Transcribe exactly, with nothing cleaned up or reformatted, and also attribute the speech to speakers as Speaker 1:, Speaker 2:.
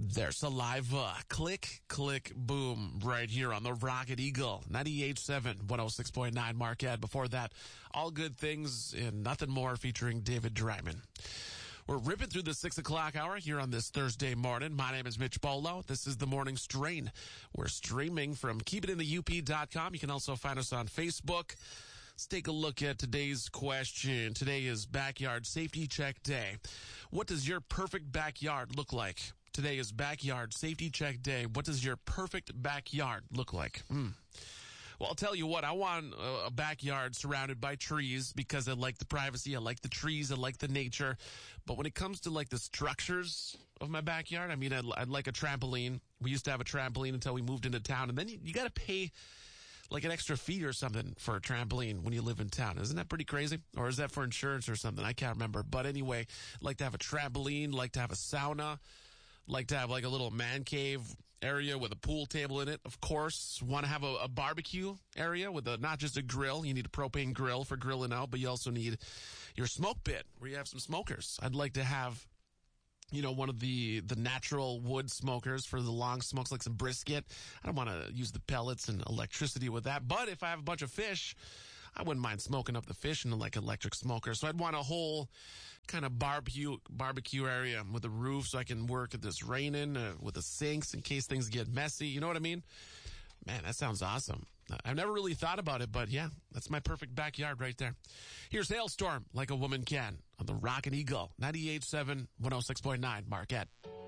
Speaker 1: There's Saliva. Click, click, boom. Right here on the Rocket Eagle. ninety-eight point seven, one oh six point nine Marquette. Before that, All Good Things and Nothing More featuring David Dryman. We're ripping through the six o'clock hour here on this Thursday morning. My name is Mitch Bolo. This is The Morning Strain. We're streaming from keep it in the U P dot com. You can also find us on Facebook. Let's take a look at today's question. Today is Backyard Safety Check Day. What does your perfect backyard look like? Today is Backyard Safety Check Day. What does your perfect backyard look like? Hmm. Well, I'll tell you what, I want a backyard surrounded by trees because I like the privacy, I like the trees, I like the nature. But when it comes to like the structures of my backyard, I mean, I'd, I'd like a trampoline. We used to have a trampoline until we moved into town. And then you, you got to pay like an extra fee or something for a trampoline when you live in town. Isn't that pretty crazy? Or is that for insurance or something? I can't remember. But anyway, I'd like to have a trampoline, like to have a sauna. Like to have like a little man cave area with a pool table in it, of course. Want to have a, a barbecue area with a, not just a grill. You need a propane grill for grilling out, but you also need your smoke pit where you have some smokers. I'd like to have, you know, one of the, the natural wood smokers for the long smokes, like some brisket. I don't want to use the pellets and electricity with that. But if I have a bunch of fish, I wouldn't mind smoking up the fish in like electric smoker. So I'd want a whole kind of barbecue barbecue area with a roof so I can work at this raining uh, with the sinks in case things get messy. You know what I mean? Man, that sounds awesome. I've never really thought about it, but yeah, that's my perfect backyard right there. Here's Hailstorm, Like a Woman Can, on the Rocket Eagle, ninety-eight point seven, one oh six point nine Marquette.